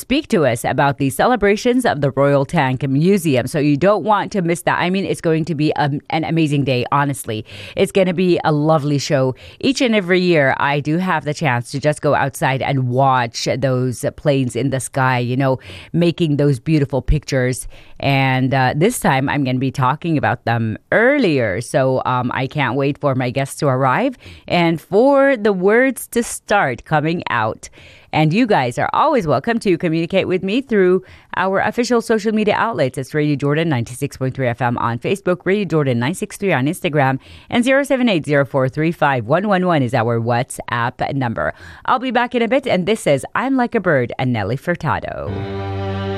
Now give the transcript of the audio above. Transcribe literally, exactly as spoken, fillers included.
speak to us about the celebrations of the Royal Tank Museum. So you don't want to miss that. I mean, it's going to be a, an amazing day, honestly. It's going to be a lovely show. Each and every year, I do have the chance to just go outside and watch those planes in the sky, you know, making those beautiful pictures. And uh, this time, I'm going to be talking about them earlier. So um, I can't wait for my guests to arrive and for the words to start coming out. And you guys are always welcome to communicate with me through our official social media outlets. It's Radio Jordan ninety-six point three F M on Facebook, Radio Jordan nine six three on Instagram, and zero seven eight zero four three five one one one is our WhatsApp number. I'll be back in a bit, and this is I'm Like a Bird and Nelly Furtado.